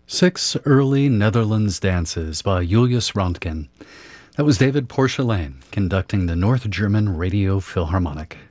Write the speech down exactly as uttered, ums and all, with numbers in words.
Six Early Netherlands Dances by Julius Rontgen. That was David Porcelain conducting the North German Radio Philharmonic.